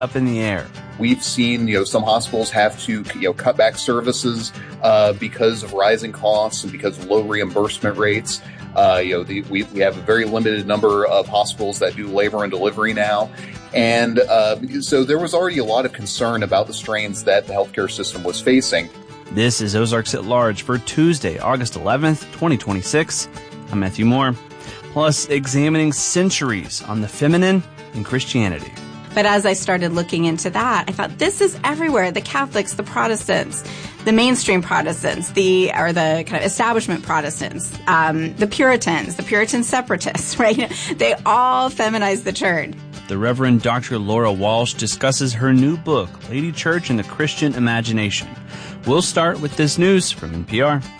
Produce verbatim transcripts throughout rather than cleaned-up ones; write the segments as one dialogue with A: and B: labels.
A: up in the air.
B: We've seen, you know, some hospitals have to, you know, cut back services uh, because of rising costs and because of low reimbursement rates. Uh, you know, the, we, we have a very limited number of hospitals that do labor and delivery now. And uh, so there was already a lot of concern about the strains that the healthcare system was facing.
A: This is Ozarks at Large for Tuesday, August eleventh, twenty twenty-six. I'm Matthew Moore. Plus, examining centuries on the feminine in Christianity.
C: But as I started looking into that, I thought, this is everywhere. The Catholics, the Protestants, the mainstream Protestants, the or the kind of establishment Protestants, um, the Puritans, the Puritan separatists, right? They all feminize the church.
A: The Reverend Doctor Laura Walsh discusses her new book, Lady Church and the Christian Imagination. We'll start with this news from N P R.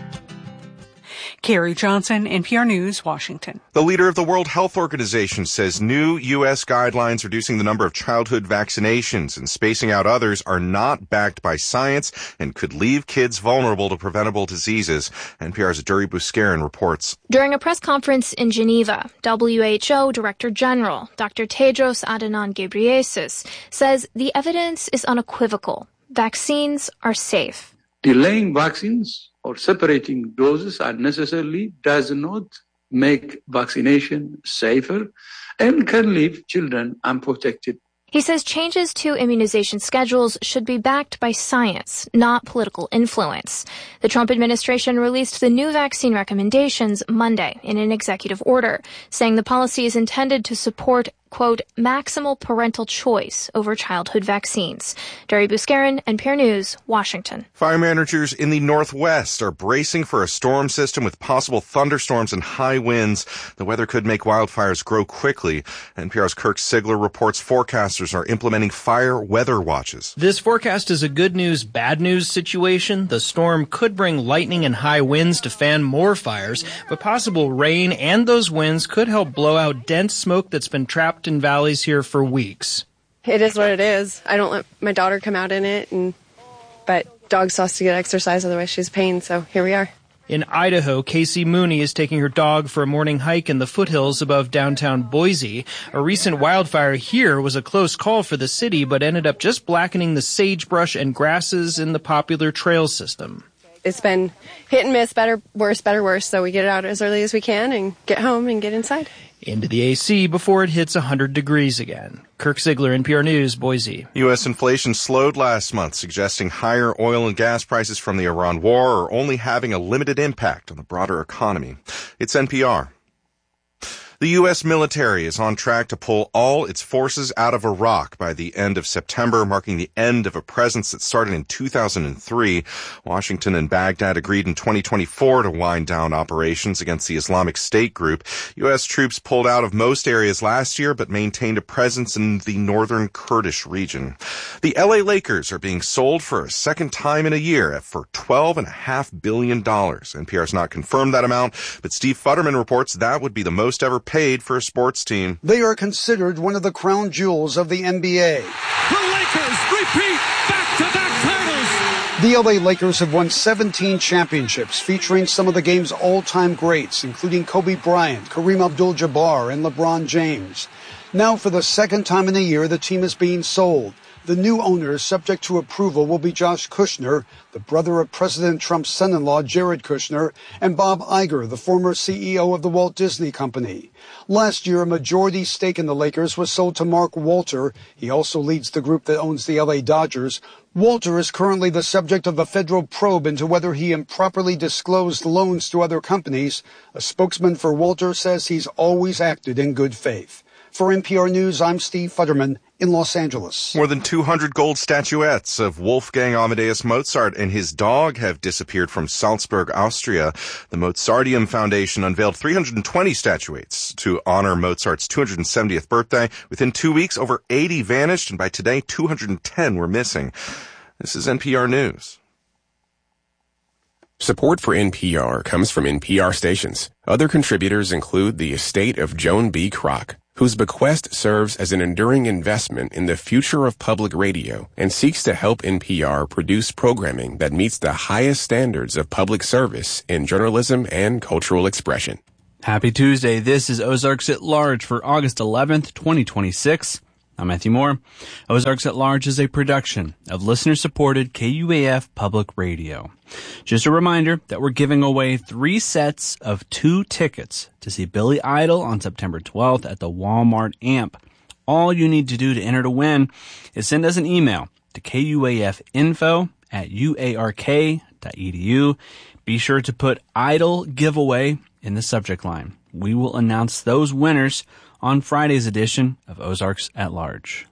D: Carrie Johnson, N P R News, Washington.
E: The leader of the World Health Organization says new U S guidelines reducing the number of childhood vaccinations and spacing out others are not backed by science and could leave kids vulnerable to preventable diseases. N P R's Duri Buscarin reports.
F: During a press conference in Geneva, W H O Director General Doctor Tedros Adhanom Ghebreyesus says the evidence is unequivocal. Vaccines are safe.
G: Delaying vaccines or separating doses unnecessarily does not make vaccination safer and can leave children unprotected.
F: He says changes to immunization schedules should be backed by science, not political influence. The Trump administration released the new vaccine recommendations Monday in an executive order, saying the policy is intended to support, quote, maximal parental choice over childhood vaccines. Duri Buscarin, N P R News, Washington.
E: Fire managers in the Northwest are bracing for a storm system with possible thunderstorms and high winds. The weather could make wildfires grow quickly. N P R's Kirk Sigler reports forecasters are implementing fire weather watches.
H: This forecast is a good news, bad news situation. The storm could bring lightning and high winds to fan more fires, but possible rain and those winds could help blow out dense smoke that's been trapped in valleys here for weeks.
I: It is what it is. I don't let my daughter come out in it, and but dog still has to get exercise, otherwise she's pain, so here we are.
H: In Idaho, Casey Mooney is taking her dog for a morning hike in the foothills above downtown Boise. A recent wildfire here was a close call for the city, but ended up just blackening the sagebrush and grasses in the popular trail system.
I: It's been hit and miss, better, worse, better, worse, so we get it out as early as we can and get home and get inside.
H: Into the A C before it hits one hundred degrees again. Kirk Sigler, N P R News, Boise.
E: U S inflation slowed last month, suggesting higher oil and gas prices from the Iran war are only having a limited impact on the broader economy. It's N P R. The U S military is on track to pull all its forces out of Iraq by the end of September, marking the end of a presence that started in two thousand three. Washington and Baghdad agreed in twenty twenty-four to wind down operations against the Islamic State group. U S troops pulled out of most areas last year, but maintained a presence in the northern Kurdish region. The L A Lakers are being sold for a second time in a year for twelve point five billion dollars. N P R has not confirmed that amount, but Steve Futterman reports that would be the most ever paid for a sports team.
J: They are considered one of the crown jewels of the N B A.
K: The Lakers repeat back-to-back titles.
J: The L A Lakers have won seventeen championships, featuring some of the game's all-time greats, including Kobe Bryant, Kareem Abdul-Jabbar, and LeBron James. Now, for the second time in a year, the team is being sold. The new owners, subject to approval, will be Josh Kushner, the brother of President Trump's son-in-law, Jared Kushner, and Bob Iger, the former C E O of the Walt Disney Company. Last year, a majority stake in the Lakers was sold to Mark Walter. He also leads the group that owns the L A Dodgers. Walter is currently the subject of a federal probe into whether he improperly disclosed loans to other companies. A spokesman for Walter says he's always acted in good faith. For N P R News, I'm Steve Futterman in Los Angeles.
E: More than two hundred gold statuettes of Wolfgang Amadeus Mozart and his dog have disappeared from Salzburg, Austria. The Mozarteum Foundation unveiled three hundred twenty statuettes to honor Mozart's two hundred seventieth birthday. Within two weeks, over eighty vanished, and by today, two hundred ten were missing. This is N P R News.
L: Support for N P R comes from N P R stations. Other contributors include the estate of Joan B. Kroc, whose bequest serves as an enduring investment in the future of public radio and seeks to help N P R produce programming that meets the highest standards of public service in journalism and cultural expression.
A: Happy Tuesday. This is Ozarks at Large for August eleventh, twenty twenty-six. I'm Matthew Moore. Ozarks at Large is a production of listener-supported K U A F Public Radio. Just a reminder that we're giving away three sets of two tickets to see Billy Idol on September twelfth at the Walmart Amp. All you need to do to enter to win is send us an email to kuafinfo at uark dot edu. Be sure to put Idol Giveaway in the subject line. We will announce those winners on Friday's edition of Ozarks at Large.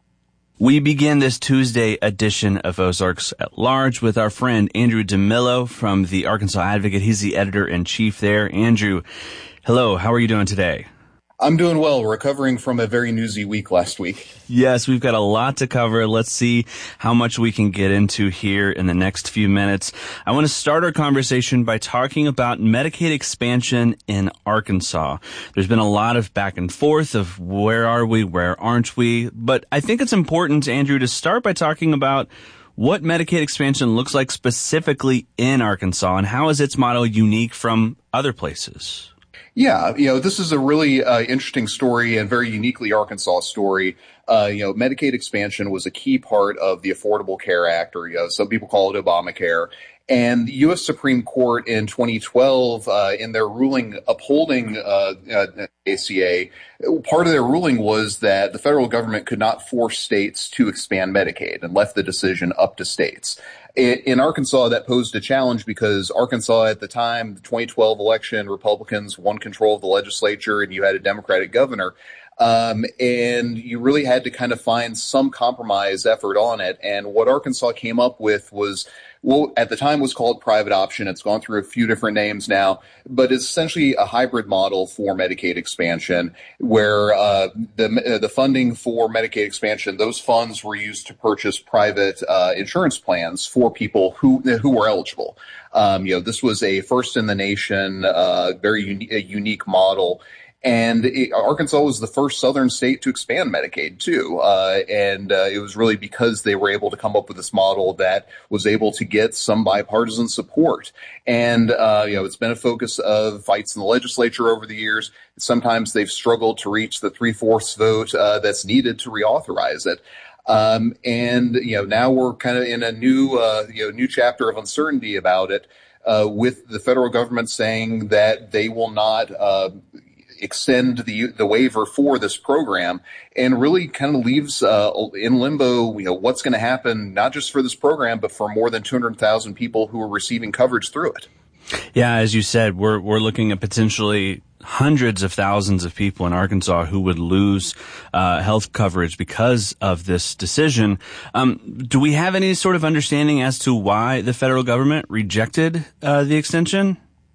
A: We begin this Tuesday edition of Ozarks at Large with our friend Andrew DeMillo from the Arkansas Advocate. He's the editor-in-chief there. Andrew, hello. How are you doing today?
B: I'm doing well, recovering from a very newsy week last week.
A: Yes, we've got a lot to cover. Let's see how much we can get into here in the next few minutes. I want to start our conversation by talking about Medicaid expansion in Arkansas. There's been a lot of back and forth of where are we, where aren't we, but I think it's important, Andrew, to start by talking about what Medicaid expansion looks like specifically in Arkansas and how is its model unique from other places?
B: Yeah, you know, this is a really uh, interesting story and very uniquely Arkansas story. Uh, you know, Medicaid expansion was a key part of the Affordable Care Act, or you know, some people call it Obamacare. And the U S Supreme Court in twenty twelve, uh, in their ruling upholding uh, uh, A C A, part of their ruling was that the federal government could not force states to expand Medicaid and left the decision up to states. In Arkansas, that posed a challenge because Arkansas at the time, the twenty twelve election, Republicans won control of the legislature and you had a Democratic governor. Um, and you really had to kind of find some compromise effort on it. And what Arkansas came up with was, well, at the time was called private option. It's gone through a few different names now, but it's essentially a hybrid model for Medicaid expansion where uh, the the funding for Medicaid expansion, those funds were used to purchase private uh, insurance plans for people who who were eligible. Um, you know, this was a first in the nation, uh, very uni- a unique model. And it, Arkansas was the first southern state to expand Medicaid, too. Uh, and uh, it was really because they were able to come up with this model that was able to get some bipartisan support. And, uh, you know, it's been a focus of fights in the legislature over the years. Sometimes they've struggled to reach the three-fourths vote uh, that's needed to reauthorize it. Um, and, you know, now we're kind of in a new, uh, you know, new chapter of uncertainty about it, uh, with the federal government saying that they will not, uh, extend the the waiver for this program, and really kind of leaves uh, in limbo, you know, what's going to happen, not just for this program, but for more than two hundred thousand people who are receiving coverage through it.
A: Yeah, as you said, we're we're looking at potentially hundreds of thousands of people in Arkansas who would lose uh, health coverage because of this decision. Um, do we have any sort of understanding as to why the federal government rejected uh, the extension?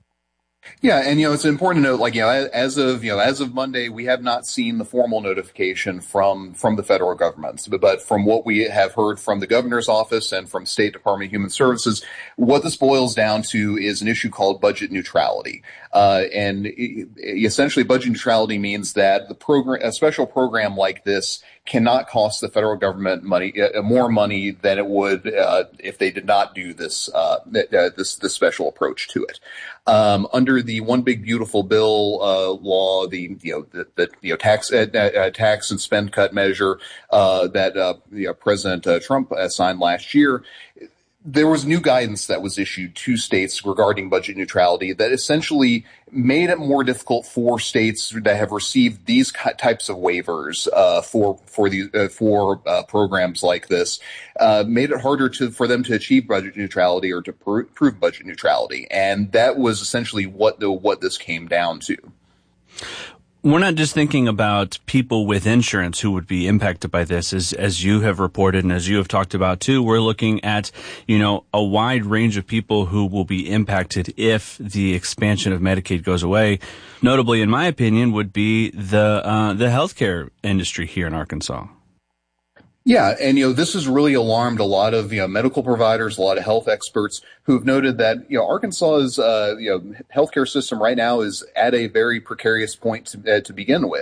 B: Yeah, and, you know, it's important to note, like, you know, as of, you know, as of Monday, we have not seen the formal notification from, from the federal government. But from what we have heard from the governor's office and from State Department of Human Services, what this boils down to is an issue called budget neutrality. Uh, and it, essentially budget neutrality means that the program, a special program like this cannot cost the federal government money, uh, more money than it would uh, if they did not do this, uh, uh, this, this special approach to it. Um, under the One Big Beautiful Bill uh, law, the you know the, the you know tax uh, uh, tax and spend cut measure uh, that uh, you know, President uh, Trump uh, signed last year, there was new guidance that was issued to states regarding budget neutrality that essentially made it more difficult for states that have received these types of waivers uh, for for the uh, for uh, programs like this, uh, made it harder to for them to achieve budget neutrality or to pr- prove budget neutrality, and that was essentially what the what this came down to.
A: We're not just thinking about people with insurance who would be impacted by this, as as you have reported and as you have talked about too. We're looking at, you know, a wide range of people who will be impacted if the expansion of Medicaid goes away. Notably, in my opinion, would be the uh, the healthcare industry here in Arkansas.
B: Yeah, and, you know, this has really alarmed a lot of, you know, medical providers, a lot of health experts who've noted that, you know, Arkansas's, uh, you know, healthcare system right now is at a very precarious point to, uh, to begin with.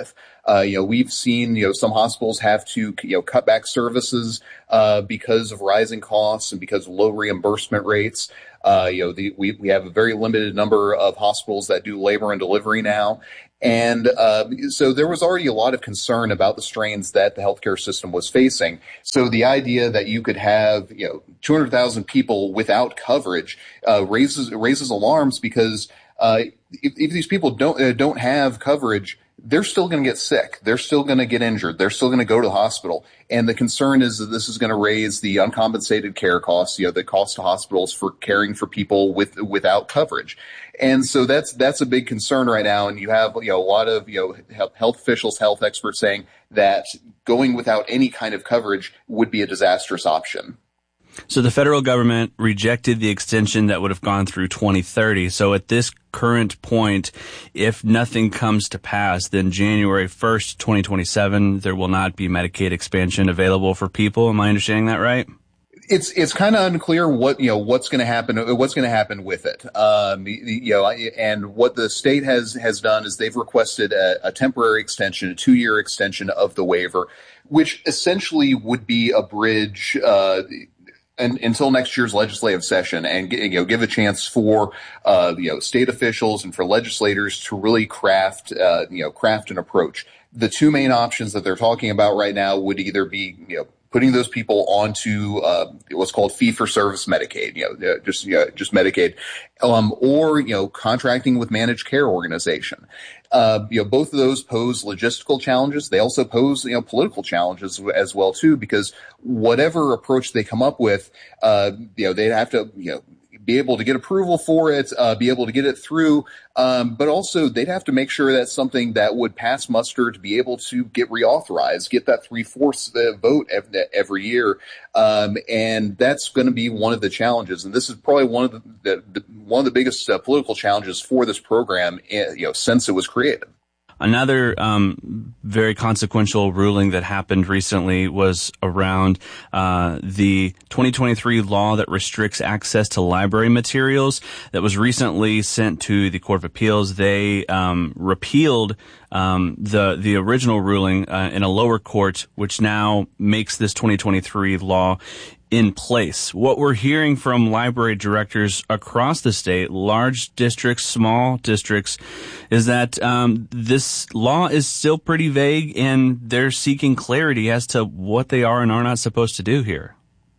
B: Uh, you know, we've seen, you know, some hospitals have to, you know, cut back services uh, because of rising costs and because of low reimbursement rates. Uh, you know, the, we, we have a very limited number of hospitals that do labor and delivery now. And uh, so there was already a lot of concern about the strains that the healthcare system was facing. So the idea that you could have, you know, two hundred thousand people without coverage uh, raises raises alarms, because uh, if, if these people don't uh, don't have coverage, they're still going to get sick. They're still going to get injured. They're still going to go to the hospital. And the concern is that this is going to raise the uncompensated care costs, you know, the cost to hospitals for caring for people with without coverage. And so that's that's a big concern right now. And you have, you know, a lot of, you know, health officials, health experts saying that going without any kind of coverage would be a disastrous option.
A: So the federal government rejected the extension that would have gone through twenty thirty. So at this current point, if nothing comes to pass, then January first, twenty twenty-seven, there will not be Medicaid expansion available for people. Am I understanding that right?
B: It's it's kind of unclear what, you know, what's going to happen, what's going to happen with it. Um, you know, and what the state has has done is they've requested a, a temporary extension, a two year extension of the waiver, which essentially would be a bridge uh And, until next year's legislative session, and, you know, give a chance for, uh, you know, state officials and for legislators to really craft, uh, you know, craft an approach. The two main options that they're talking about right now would either be, you know, putting those people onto, uh, what's called fee-for-service Medicaid, you know, just, you know, just Medicaid, um, or, you know, contracting with managed care organization. Uh, you know, both of those pose logistical challenges. They also pose, you know, political challenges as well, too, because whatever approach they come up with, uh, you know, they'd have to, you know, be able to get approval for it, uh, be able to get it through. Um, but also they'd have to make sure that's something that would pass muster to be able to get reauthorized, get that three-fourths vote every year. Um, and that's going to be one of the challenges. And this is probably one of the, the, the one of the biggest uh, political challenges for this program, you know, since it was created.
A: Another um, very consequential ruling that happened recently was around uh, the twenty twenty-three law that restricts access to library materials that was recently sent to the Court of Appeals. They um, repealed um, the the original ruling uh, in a lower court, which now makes this twenty twenty-three law in place. What we're hearing from library directors across the state, large districts, small districts, is that um, this law is still pretty vague, and they're seeking clarity as to what they are and are not supposed to do here.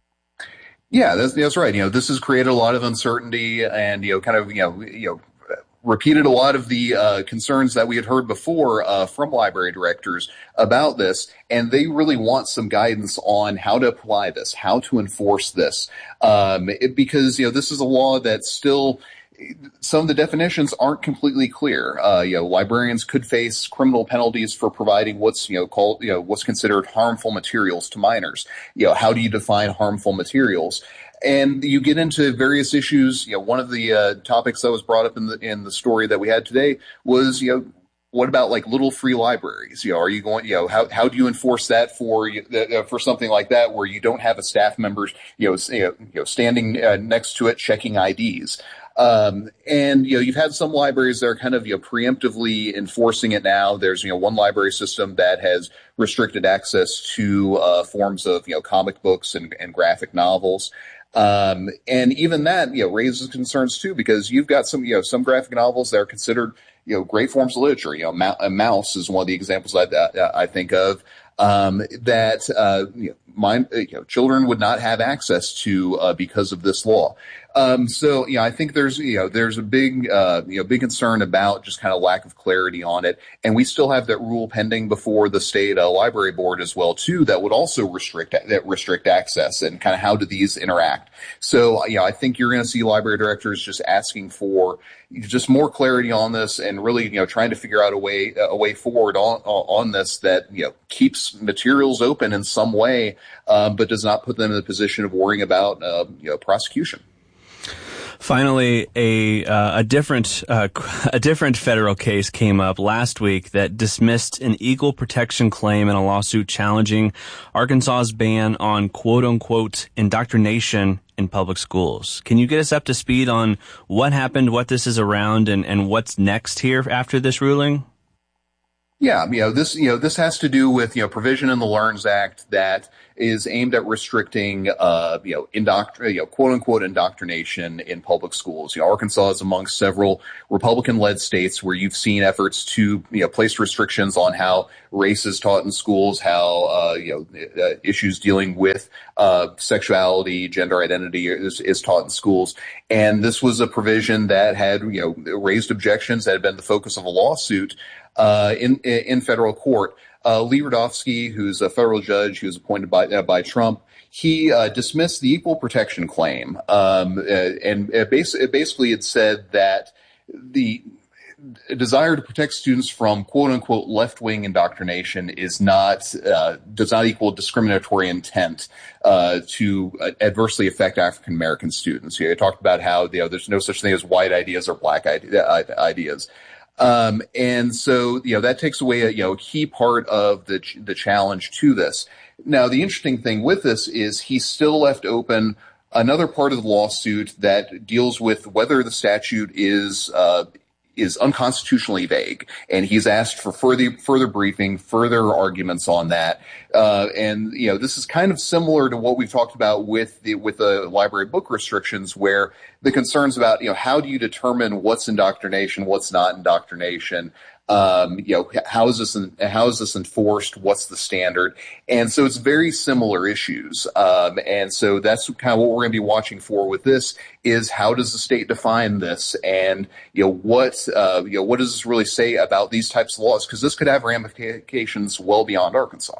B: Yeah, that's, that's right. You know, this has created a lot of uncertainty, and, you know, kind of, you know, you know, repeated a lot of the uh, concerns that we had heard before uh, from library directors about this, and they really want some guidance on how to apply this, how to enforce this, um, it, because, you know, this is a law that still, some of the definitions aren't completely clear. Uh, you know, librarians could face criminal penalties for providing what's, you know, called, you know, what's considered harmful materials to minors. You know, how do you define harmful materials? And you get into various issues. You know, one of the uh, topics that was brought up in the in the story that we had today was, you know, what about like little free libraries? You know, are you going, you know, how how do you enforce that for uh, for something like that where you don't have a staff member, you know, you know, standing uh, next to it checking I Ds? Um, and, you know, you've had some libraries that are kind of, you know, preemptively enforcing it now. There's, you know, one library system that has restricted access to uh, forms of, you know, comic books and, and graphic novels. Um, and even that, you know, raises concerns too, because you've got some, you know, some graphic novels that are considered, you know, great forms of literature. You know, Ma- Mouse is one of the examples I, I think of, um, that, uh, you know, mine, you know, children would not have access to, uh, because of this law. Um, so, you know, I think there's, you know, there's a big, uh, you know, big concern about just kind of lack of clarity on it. And we still have that rule pending before the state uh, library board as well, too, that would also restrict, that restrict access, and kind of how do these interact. So, you know, I think you're going to see library directors just asking for just more clarity on this, and really, you know, trying to figure out a way, a way forward on, on this that, you know, keeps materials open in some way, um, but does not put them in the position of worrying about, uh, you know, prosecution.
A: Finally, a uh, a different uh, a different federal case came up last week that dismissed an equal protection claim in a lawsuit challenging Arkansas's ban on quote unquote indoctrination in public schools. Can you get us up to speed on what happened, what this is around, and, and what's next here after this ruling?
B: Yeah, you know, this, you know, this has to do with, you know, provision in the LEARNS Act that is aimed at restricting, uh, you know, indoctr- you know, quote unquote indoctrination in public schools. You know, Arkansas is among several Republican-led states where you've seen efforts to, you know, place restrictions on how race is taught in schools, how, uh, you know, uh, issues dealing with, uh, sexuality, gender identity is, is taught in schools. And this was a provision that had, you know, raised objections that had been the focus of a lawsuit Uh, in, in federal court. Uh, Lee Rudofsky, who's a federal judge who was appointed by, uh, by Trump, he, uh, dismissed the equal protection claim. Um, uh, and it basically, it basically had said that the desire to protect students from quote unquote left-wing indoctrination is not, uh, does not equal discriminatory intent, uh, to uh, adversely affect African American students. He talked about how, you know, there's no such thing as white ideas or black ideas. Um, and so, you know, that takes away a, you know, key part of the, ch- the challenge to this. Now, the interesting thing with this is he still left open another part of the lawsuit that deals with whether the statute is, uh, is unconstitutionally vague. And he's asked for further, further briefing, further arguments on that. Uh, and, you know, this is kind of similar to what we've talked about with the, with the library book restrictions, where the concerns about, you know, how do you determine what's indoctrination, what's not indoctrination? Um, you know, how is this, how is this enforced? What's the standard? And so it's very similar issues. Um, and so that's kind of what we're going to be watching for with this is how does the state define this? And, you know, what, uh, you know, what does this really say about these types of laws? Because this could have ramifications well beyond Arkansas.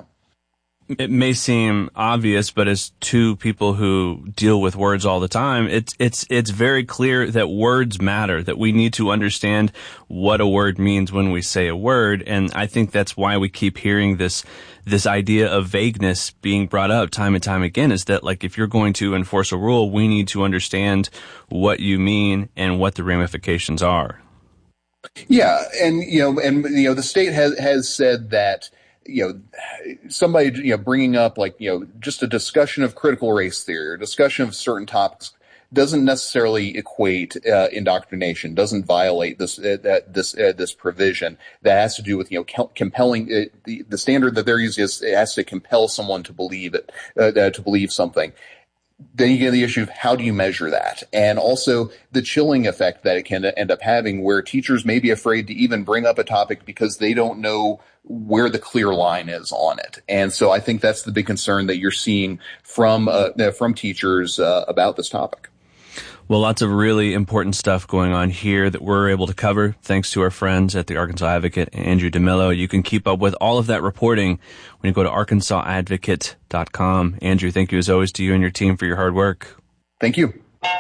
A: It may seem obvious, but as two people who deal with words all the time, it's it's it's very clear that words matter, that we need to understand what a word means when we say a word. And I think that's why we keep hearing this this idea of vagueness being brought up time and time again, is that, like, if you're going to enforce a rule, we need to understand what you mean and what the ramifications are.
B: Yeah, and you know, and you know, the state has has said that, you know, somebody, you know, bringing up, like, you know, just a discussion of critical race theory or discussion of certain topics doesn't necessarily equate uh, indoctrination, doesn't violate this uh, this uh, this provision that has to do with, you know, co- compelling uh, the the standard that they're using is it has to compel someone to believe it, uh, to believe something. Then you get the issue of how do you measure that, and also the chilling effect that it can end up having, where teachers may be afraid to even bring up a topic because they don't know where the clear line is on it. And so I think that's the big concern that you're seeing from uh, from teachers uh, about this topic.
A: Well, lots of really important stuff going on here that we're able to cover thanks to our friends at the Arkansas Advocate, Andrew DeMillo. You can keep up with all of that reporting when you go to arkansas advocate dot com. Andrew, thank you as always to you and your team for your hard work.
B: Thank you.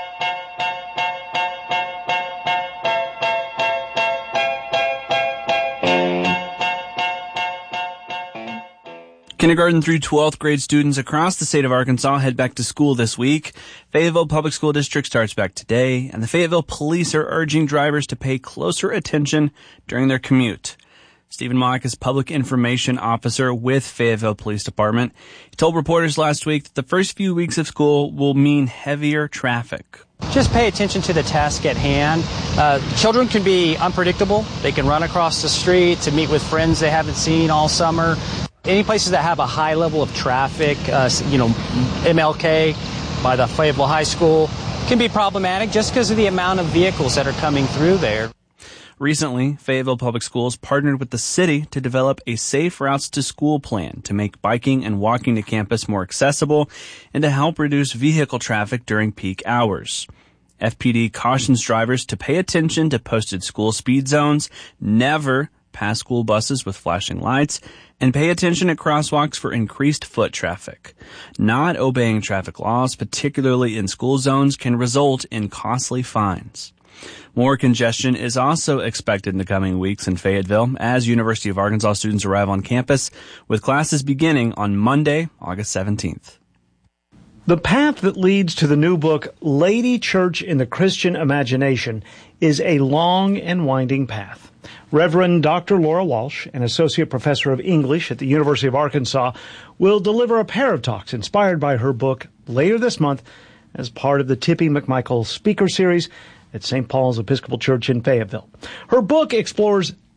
A: Kindergarten through twelfth grade students across the state of Arkansas head back to school this week. Fayetteville Public School District starts back today, and the Fayetteville Police are urging drivers to pay closer attention during their commute. Stephen Mock is Public Information Officer with Fayetteville Police Department. He told reporters last week that the first few weeks of school will mean heavier traffic.
M: Just pay attention to the task at hand. Uh, children can be unpredictable. They can run across the street to meet with friends they haven't seen all summer. Any places that have a high level of traffic, uh, you know, M L K by the Fayetteville High School, can be problematic just because of the amount of vehicles that are coming through there.
A: Recently, Fayetteville Public Schools partnered with the city to develop a safe routes to school plan to make biking and walking to campus more accessible and to help reduce vehicle traffic during peak hours. F P D cautions drivers to pay attention to posted school speed zones, never pass school buses with flashing lights, and pay attention at crosswalks for increased foot traffic. Not obeying traffic laws, particularly in school zones, can result in costly fines. More congestion is also expected in the coming weeks in Fayetteville as University of Arkansas students arrive on campus, with classes beginning on Monday, August seventeenth.
N: The path that leads to the new book, Lady Church in the Christian Imagination, is a long and winding path. Reverend Doctor Laura Walsh, an associate professor of English at the University of Arkansas, will deliver a pair of talks inspired by her book later this month as part of the Tippy McMichael Speaker Series at Saint Paul's Episcopal Church in Fayetteville. Her book explores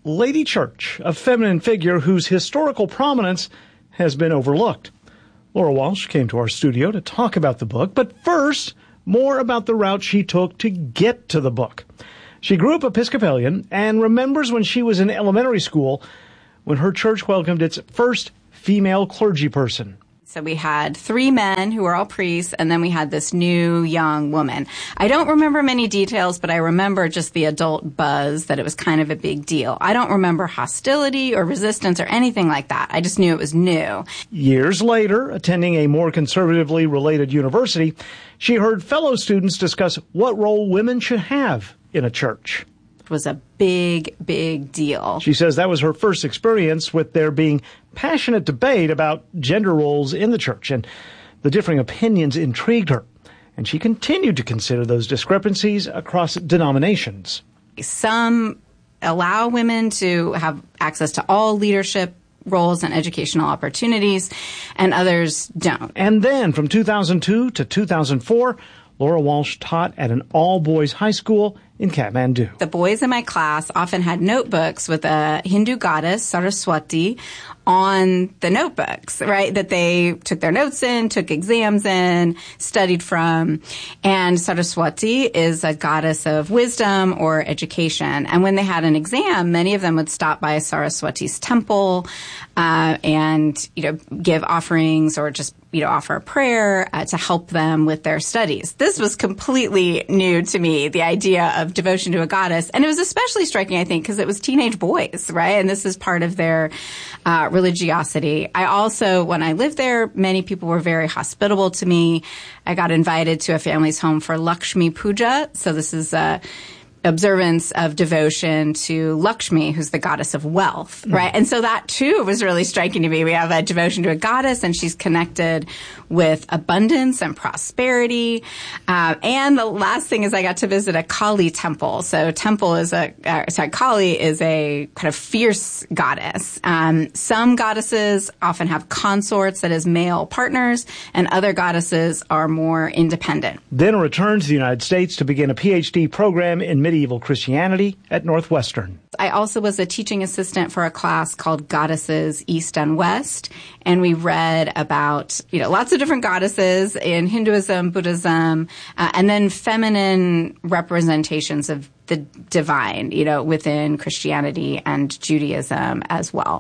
N: Lady Church, a feminine figure whose historical prominence has been overlooked. Laura Walsh came to our studio to talk about the book, but first, more about the route she took to get to the book. She grew up Episcopalian and remembers when she was in elementary school when her church welcomed its first female clergy person.
C: So we had three men who were all priests, and then we had this new young woman. I don't remember many details, but I remember just the adult buzz that it was kind of a big deal. I don't remember hostility or resistance or anything like that. I just knew it was new.
N: Years later, attending a more conservatively related university, she heard fellow students discuss what role women should have in a church.
C: Was a big, big deal.
N: She says that was her first experience with there being passionate debate about gender roles in the church, and the differing opinions intrigued her. And she continued to consider those discrepancies across denominations.
C: Some allow women to have access to all leadership roles and educational opportunities, and others don't.
N: And then from two thousand two to two thousand four, Laura Walsh taught at an all-boys high school in Kathmandu.
C: The boys in my class often had notebooks with a Hindu goddess, Saraswati, on the notebooks, right, that they took their notes in, took exams in, studied from. And Saraswati is a goddess of wisdom or education. And when they had an exam, many of them would stop by Saraswati's temple uh, and, you know, give offerings or just, you know, offer a prayer uh, to help them with their studies. This was completely new to me, the idea of devotion to a goddess. And it was especially striking, I think, because it was teenage boys, right? And this is part of their uh, religiosity. I also, when I lived there, many people were very hospitable to me. I got invited to a family's home for Lakshmi Puja. So this is a observance of devotion to Lakshmi, who's the goddess of wealth, right? Mm. And so that, too, was really striking to me. We have a devotion to a goddess, and she's connected with abundance and prosperity. Uh, and the last thing is I got to visit a Kali temple. So temple is a, uh, sorry, Kali is a kind of fierce goddess. Um, some goddesses often have consorts, that is, male partners, and other goddesses are more independent.
N: Then a return to the United States to begin a P H D program in medieval Christianity at Northwestern.
C: I also was a teaching assistant for a class called Goddesses East and West, and we read about, you know, lots of different goddesses in Hinduism, Buddhism, uh, and then feminine representations of the divine, you know, within Christianity and Judaism as well.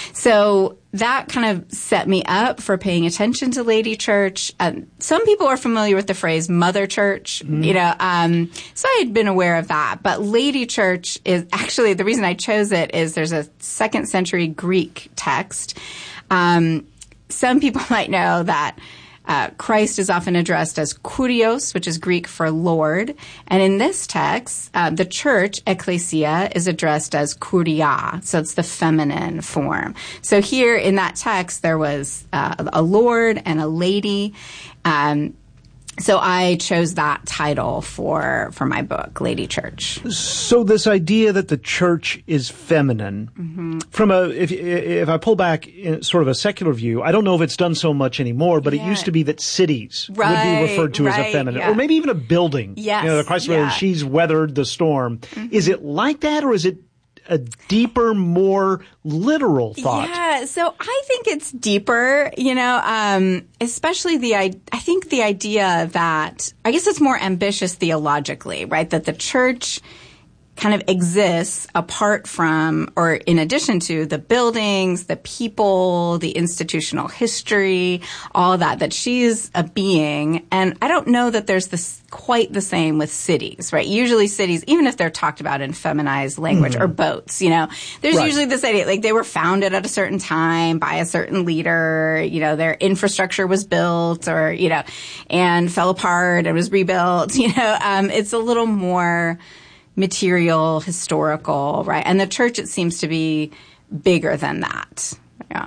C: So that kind of set me up for paying attention to Lady Church. Um, some people are familiar with the phrase Mother Church, mm-hmm. you know, um, so I had been aware of that. But Lady Church is actually, the reason I chose it is there's a second century Greek text. Um, some people might know that Uh, Christ is often addressed as Kurios, which is Greek for Lord. And in this text, uh, the church, ecclesia, is addressed as Kuria. So it's the feminine form. So here in that text, there was uh, a Lord and a lady. Um, so I chose that title for, for my book, Lady Church.
N: So this idea that the church is feminine, mm-hmm. from a, if, if I pull back in sort of a secular view, I don't know if it's done so much anymore, but yeah. it used to be that cities
C: right,
N: would be referred to right, as a feminine, yeah. or maybe even a building.
C: Yes,
N: you know, the Christ
C: yeah.
N: she's weathered the storm. Mm-hmm. Is it like that, or is it a deeper, more literal thought?
C: Yeah, so I think it's deeper, you know, um, especially the, I, I think the idea that, I guess it's more ambitious theologically, right? That the church kind of exists apart from, or in addition to, the buildings, the people, the institutional history, all that, that she's a being. And I don't know that there's this quite the same with cities, right? Usually cities, even if they're talked about in feminized language, mm-hmm. or boats, you know, there's right. usually this idea, like they were founded at a certain time by a certain leader, you know, their infrastructure was built or, you know, and fell apart and was rebuilt, you know, um, it's a little more material, historical, right? And the church, it seems to be bigger than that. Yeah.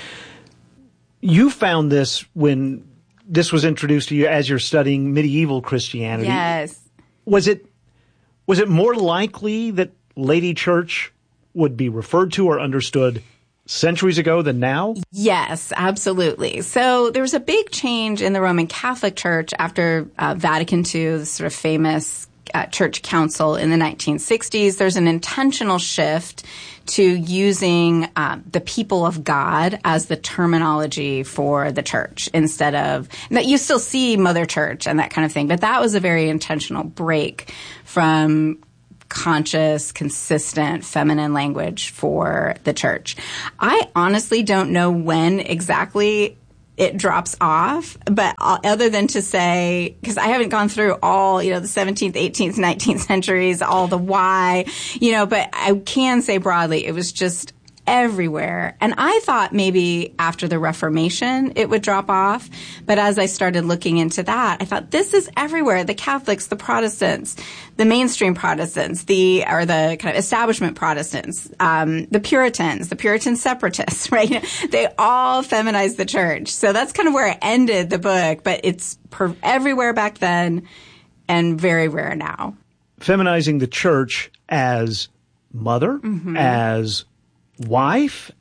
N: You found this when this was introduced to you as you're studying medieval Christianity.
C: Yes.
N: Was it, was it more likely that Lady Church would be referred to or understood centuries ago than now?
C: Yes, absolutely. So there was a big change in the Roman Catholic Church after uh, Vatican Two, the sort of famous uh, church council in the nineteen sixties. There's an intentional shift to using um, the people of God as the terminology for the church instead of that. You still see Mother Church and that kind of thing, but that was a very intentional break from conscious, consistent feminine language for the church. I honestly don't know when exactly it drops off, but other than to say, because I haven't gone through all, you know, the seventeenth, eighteenth, nineteenth centuries, all the why, you know, but I can say broadly, it was just everywhere. And I thought maybe after the Reformation it would drop off. But as I started looking into that, I thought this is everywhere. The Catholics, the Protestants, the mainstream Protestants, the or the kind of establishment Protestants, um, the Puritans, the Puritan separatists, right? You know, they all feminized the church. So that's kind of where I ended the book. But it's per- everywhere back then and very rare now.
N: Feminizing the church as mother, mm-hmm. as wife,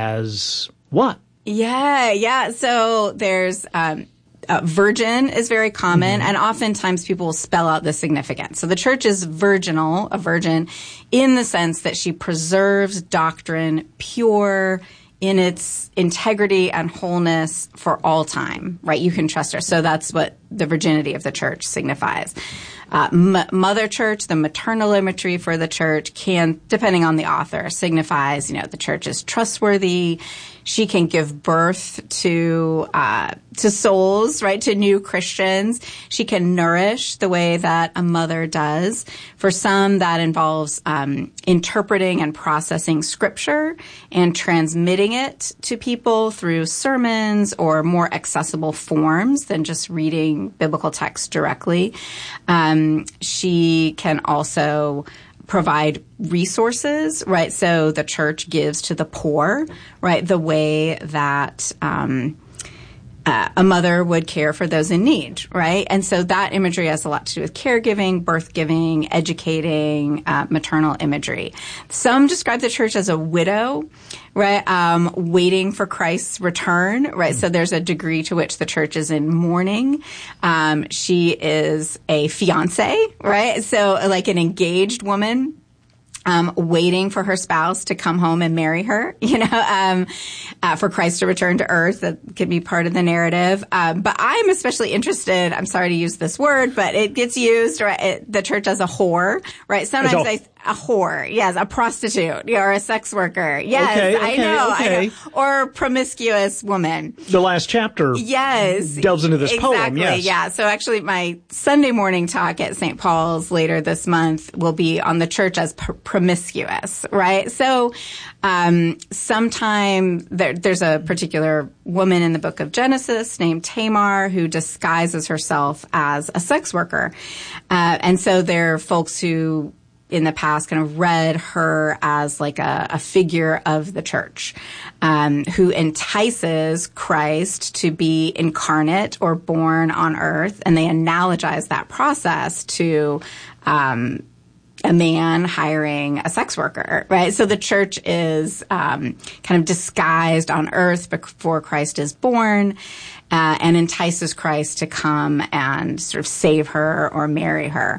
N: as what?
C: Yeah, yeah. So there's um, uh, virgin is very common, mm-hmm. and oftentimes people will spell out the significance. So the church is virginal, a virgin, in the sense that she preserves doctrine pure in its integrity and wholeness for all time, right? You can trust her. So that's what the virginity of the church signifies. Uh, m- Mother Church, the maternal imagery for the church can, depending on the author, signifies, you know, the church is trustworthy. She can give birth to uh, to souls, right, to new Christians. She can nourish the way that a mother does. For some, that involves um, interpreting and processing Scripture and transmitting it to people through sermons or more accessible forms than just reading biblical text directly. Um, she can also provide resources, right? So the church gives to the poor, right? The way that um, uh, a mother would care for those in need, right? And so that imagery has a lot to do with caregiving, birth giving, educating, uh, maternal imagery. Some describe the church as a widow, right? Um, waiting for Christ's return, right? Mm-hmm. So there's a degree to which the church is in mourning. Um, she is a fiancé, right? So like an engaged woman. Um, waiting for her spouse to come home and marry her, you know, um, uh, for Christ to return to earth. That could be part of the narrative. Um, but I'm especially interested, I'm sorry to use this word, but it gets used, right, it, the church as a whore, right? Sometimes I, a whore, yes, a prostitute, or a sex worker. Yes,
N: okay, okay,
C: I know,
N: okay.
C: I know. Or promiscuous woman.
N: The last chapter
C: yes,
N: delves into this
C: exactly,
N: poem, yes.
C: Yeah, so actually my Sunday morning talk at Saint Paul's later this month will be on the church as pr- promiscuous, right? So um, sometime there, there's a particular woman in the book of Genesis named Tamar who disguises herself as a sex worker. Uh, and so there are folks who in the past kind of read her as like a, a figure of the church um, who entices Christ to be incarnate or born on earth. And they analogize that process to um, a man hiring a sex worker, right? So the church is um, kind of disguised on earth before Christ is born uh, and entices Christ to come and sort of save her or marry her.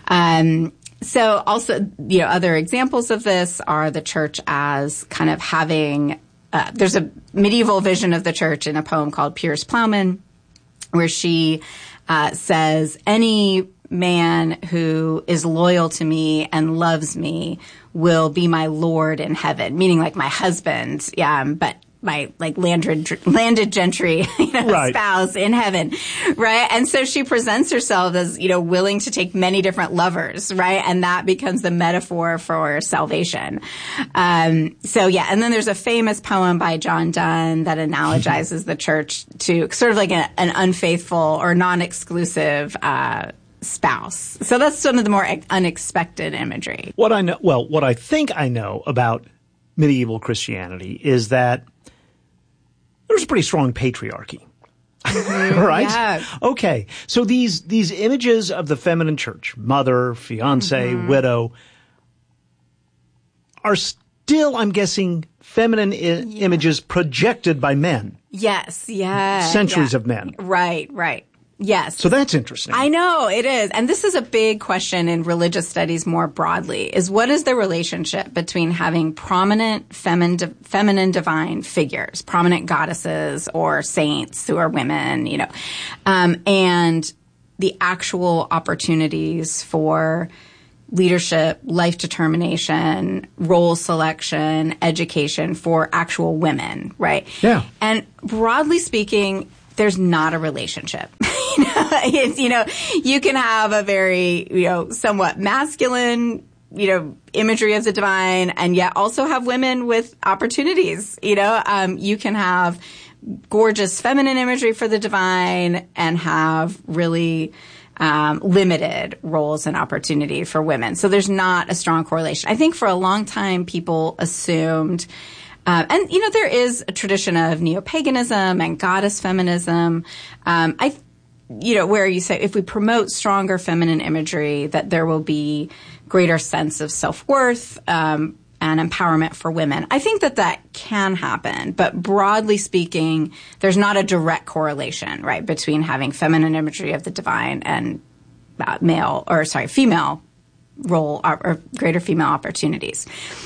C: Um So also, you know, other examples of this are the church as kind of having, uh, there's a medieval vision of the church in a poem called Piers Plowman, where she uh, says, any man who is loyal to me and loves me will be my Lord in heaven, meaning like my husband, yeah, but my like landed landed gentry you know,
N: right.
C: spouse in heaven, right? And so she presents herself as, you know, willing to take many different lovers, right? And that becomes the metaphor for salvation. Um, so yeah, and then there's a famous poem by John Donne that analogizes the church to sort of like a, an unfaithful or non-exclusive uh, spouse. So that's some of the more unexpected imagery.
N: What I know, well, what I think I know about medieval Christianity is that there's a pretty strong patriarchy. Right?
C: Yeah.
N: Okay. So these these images of the feminine church, mother, fiancé, mm-hmm. widow, are still, I'm guessing, feminine I-
C: yeah.
N: images projected by men.
C: Yes, yeah.
N: Centuries
C: yeah.
N: of men.
C: Right, right. Yes.
N: So that's interesting.
C: I know, it is. And this is a big question in religious studies more broadly, is what is the relationship between having prominent feminine, feminine divine figures, prominent goddesses or saints who are women, you know, um, and the actual opportunities for leadership, life determination, role selection, education for actual women, right?
N: Yeah.
C: And broadly speaking, there's not a relationship. you know, it's, you know, you can have a very, you know, somewhat masculine, you know, imagery of the divine and yet also have women with opportunities. You know, um, you can have gorgeous feminine imagery for the divine and have really Um, limited roles and opportunity for women. So there's not a strong correlation. I think for a long time people assumed, uh, and you know, there is a tradition of neo-paganism and goddess feminism. Um, I, you know, where you say if we promote stronger feminine imagery, that there will be greater sense of self-worth, um, and empowerment for women. I think that that can happen, but broadly speaking, there's not a direct correlation, right, between having feminine imagery of the divine and uh, male, or sorry, female role or, or greater female opportunities.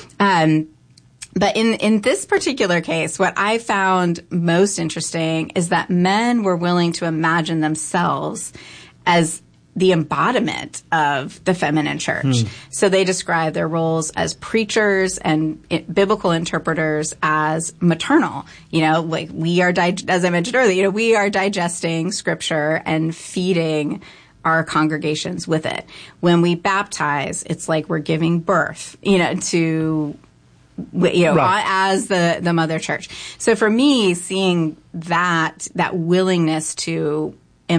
C: Um, but in, in this particular case, what I found most interesting is that men were willing to imagine themselves as the embodiment of the feminine church. Hmm. So they describe their roles as preachers and it, biblical interpreters as maternal. You know, like we are, dig- as I mentioned earlier, you know, we are digesting scripture and feeding our congregations with it. When we baptize, it's like we're giving birth, you know, to, you know, right. as the, the mother church. So for me, seeing that, that willingness to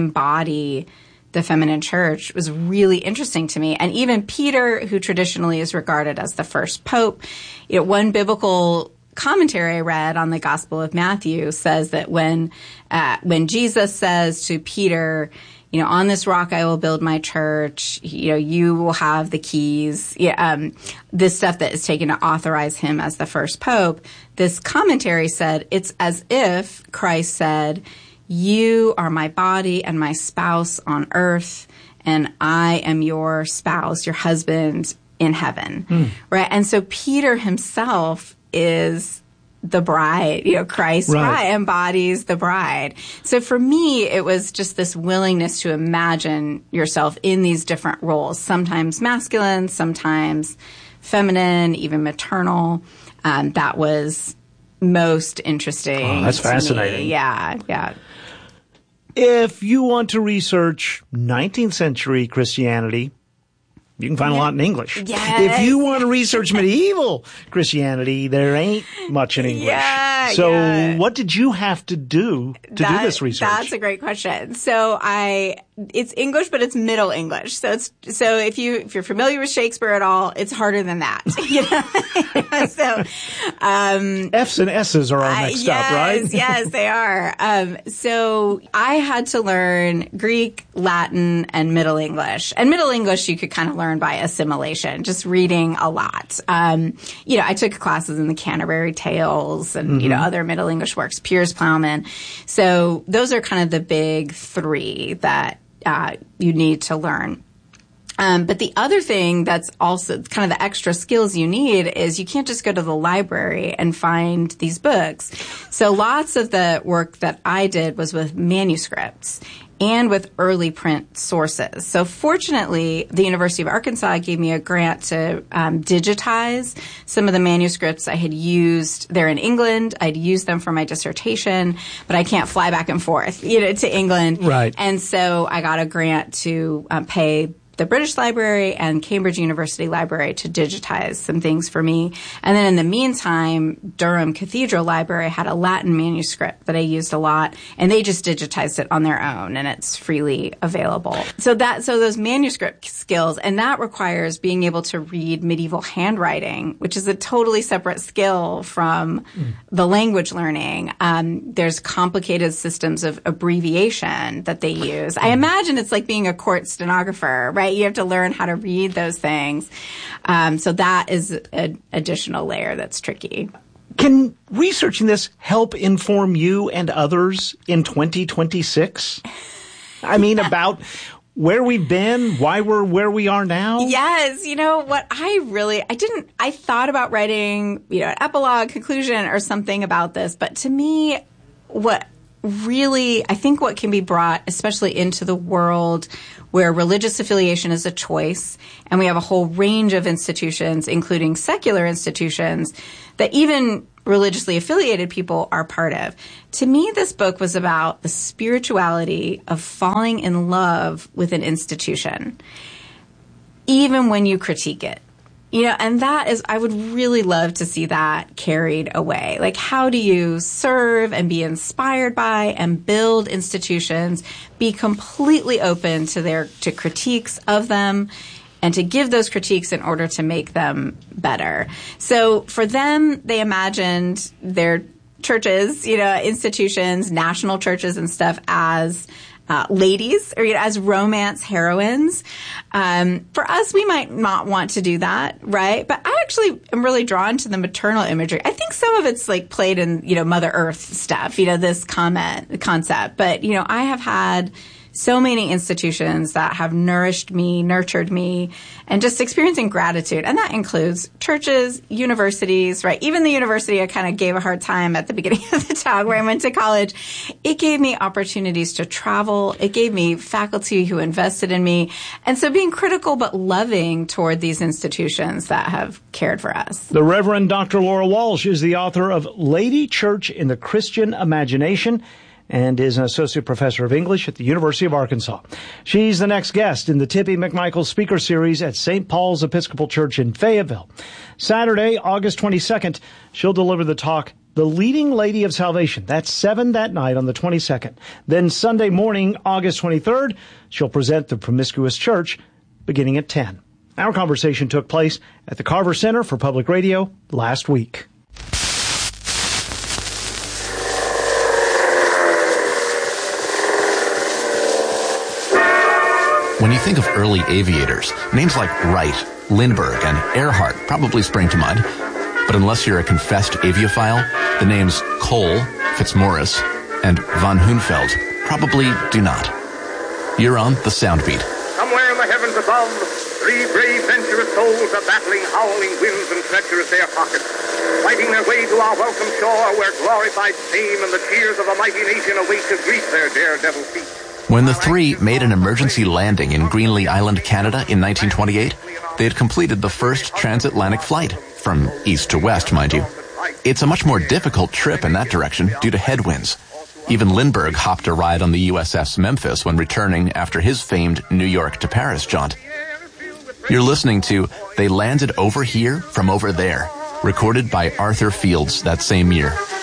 C: embody the feminine church was really interesting to me. And even Peter, who traditionally is regarded as the first pope, you know, one biblical commentary I read on the Gospel of Matthew says that when uh, when Jesus says to Peter, you know, on this rock I will build my church, you know, you will have the keys, yeah, um, this stuff that is taken to authorize him as the first pope, this commentary said it's as if Christ said, you are my body and my spouse on earth, and I am your spouse, your husband in heaven. Mm. Right? And so Peter himself is the bride, you know, Christ's right. bride, embodies the bride. So for me, it was just this willingness to imagine yourself in these different roles, sometimes masculine, sometimes feminine, even maternal. Um, that was most interesting.
N: Oh, that's fascinating.
C: Me. Yeah, yeah.
N: If you want to research nineteenth century Christianity, you can find yeah. a lot in English.
C: Yes.
N: If you want to research medieval Christianity, there ain't much in English.
C: Yeah,
N: so
C: yeah.
N: what did you have to do to
C: that,
N: do this research?
C: That's a great question. So I, it's English, but it's Middle English. So it's, so if you, if you're familiar with Shakespeare at all, it's harder than that. You know? so, um.
N: F's and S's are all
C: I,
N: mixed
C: yes,
N: up, right?
C: Yes, they are. Um, so I had to learn Greek, Latin, and Middle English. And Middle English you could kind of learn by assimilation, just reading a lot. Um, you know, I took classes in the Canterbury Tales and, mm-hmm. you know, other Middle English works, Piers Plowman. So those are kind of the big three that uh, you need to learn. Um, but the other thing that's also kind of the extra skills you need is you can't just go to the library and find these books. So lots of the work that I did was with manuscripts and with early print sources. So fortunately, the University of Arkansas gave me a grant to um, digitize some of the manuscripts I had used. They're in England. I'd used them for my dissertation, but I can't fly back and forth, you know, to England.
N: Right.
C: And so I got a grant to um, pay the British Library and Cambridge University Library to digitize some things for me. And then in the meantime, Durham Cathedral Library had a Latin manuscript that I used a lot, and they just digitized it on their own, and it's freely available. So that, so those manuscript skills, and that requires being able to read medieval handwriting, which is a totally separate skill from mm. the language learning. Um, there's complicated systems of abbreviation that they use. I imagine it's like being a court stenographer, right? You have to learn how to read those things. Um, so that is an additional layer that's tricky.
N: Can researching this help inform you and others in twenty twenty-six? I mean, about where we've been, why we're where we are now?
C: Yes. You know what? I really, I didn't, I thought about writing, you know, an epilogue, conclusion, or something about this. But to me, what really, I think what can be brought, especially into the world where religious affiliation is a choice, and we have a whole range of institutions, including secular institutions, that even religiously affiliated people are part of. To me, this book was about the spirituality of falling in love with an institution, even when you critique it. You know, and that is, I would really love to see that carried away. Like, how do you serve and be inspired by and build institutions, be completely open to their, to critiques of them, and to give those critiques in order to make them better. So for them, they imagined their churches, you know, institutions, national churches and stuff as Uh, ladies, or you know, as romance heroines. Um, for us, we might not want to do that, right? But I actually am really drawn to the maternal imagery. I think some of it's like played in, you know, Mother Earth stuff, you know, this comment concept. But, you know, I have had so many institutions that have nourished me, nurtured me, and just experiencing gratitude. And that includes churches, universities, right? Even the university I kind of gave a hard time at the beginning of the talk where I went to college. It gave me opportunities to travel. It gave me faculty who invested in me. And so being critical but loving toward these institutions that have cared for us.
N: The Reverend Doctor Laura Walsh is the author of Lady Church in the Christian Imagination, and is an associate professor of English at the University of Arkansas. She's the next guest in the Tippy McMichael Speaker Series at Saint Paul's Episcopal Church in Fayetteville. Saturday, August twenty-second, she'll deliver the talk, The Leading Lady of Salvation. That's seven that night on the twenty-second. Then Sunday morning, August twenty-third, she'll present The Promiscuous Church, beginning at ten. Our conversation took place at the Carver Center for Public Radio last week.
O: When you think of early aviators, names like Wright, Lindbergh, and Earhart probably spring to mind. But unless you're a confessed aviophile, the names Cole, Fitzmaurice, and von Hohenfeld probably do not. You're on the Soundbeat.
P: Somewhere in the heavens above, three brave, venturous souls are battling howling winds and treacherous air pockets, fighting their way to our welcome shore where glorified fame and the cheers of a mighty nation await to greet their daredevil feet.
O: When the three made an emergency landing in Greenlee Island, Canada in nineteen twenty-eight, they had completed the first transatlantic flight, from east to west, mind you. It's a much more difficult trip in that direction due to headwinds. Even Lindbergh hopped a ride on the U S S Memphis when returning after his famed New York to Paris jaunt. You're listening to They Landed Over Here from Over There, recorded by Arthur Fields that same year.